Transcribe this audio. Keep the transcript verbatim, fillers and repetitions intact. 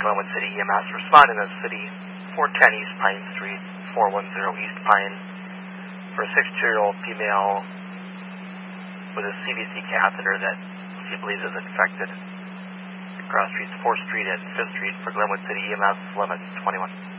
Glenwood City E M S. Responding to City four ten East Pine Street, four one zero East Pine, for a sixty-two-year-old female with a C V C catheter that she believes is infected. Cross streets fourth Street and fifth Street for Glenwood City E M S, limit twenty-one.